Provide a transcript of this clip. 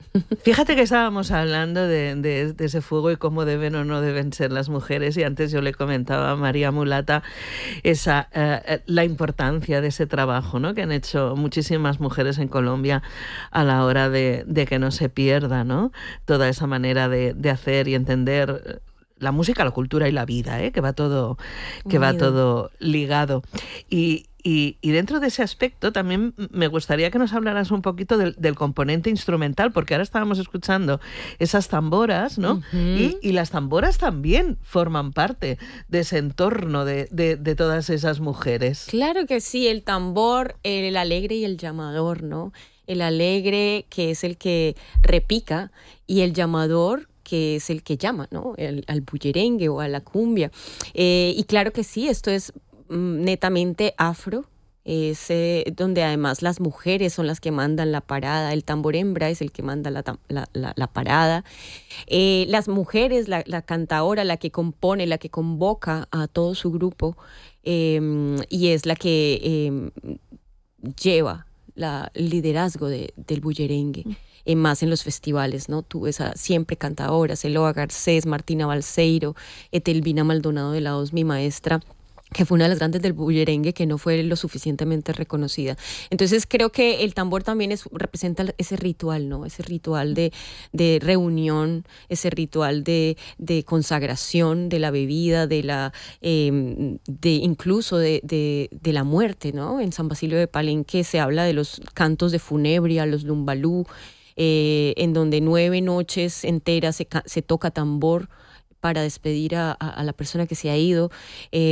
Fíjate que estábamos hablando de ese fuego y cómo deben o no deben ser las mujeres, y antes yo le comentaba a María Mulata la importancia de ese trabajo, ¿no?, que han hecho muchísimas mujeres en Colombia a la hora de que no se pierda, ¿no?, toda esa manera de hacer y entender la música, la cultura y la vida, que va Unido. todo ligado. Y dentro de ese aspecto también me gustaría que nos hablaras un poquito del componente instrumental, porque ahora estábamos escuchando esas tamboras, ¿no? Ujú. Y las tamboras también forman parte de ese entorno de todas esas mujeres. Claro que sí, el tambor, el alegre y el llamador, ¿no? El alegre, que es el que repica, y el llamador, que es el que llama, ¿no? Al bullerengue o a la cumbia. Y claro que sí, esto es netamente afro. Es donde además las mujeres son las que mandan la parada, el tambor hembra es el que manda la parada. Las mujeres, la cantaora, la que compone, la que convoca a todo su grupo, y es la que lleva el liderazgo del bullerengue, más en los festivales, ¿no? Tú ves a siempre cantadoras, Eloa Garcés, Martina Balseiro, Etelvina Maldonado de la Hoz, mi maestra, que fue una de las grandes del bullerengue que no fue lo suficientemente reconocida. Entonces creo que el tambor también representa ese ritual, ¿no? Ese ritual de reunión, ese ritual de consagración de la bebida, incluso de la muerte, ¿no? En San Basilio de Palenque se habla de los cantos de funebria, los lumbalú, en donde 9 noches enteras se toca tambor para despedir a la persona que se ha ido.